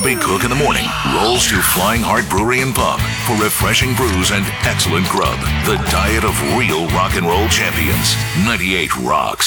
Bobby Cook in the morning rolls to Flying Heart Brewery and Pub for refreshing brews and excellent grub. The diet of real rock and roll champions. 98 Rocks.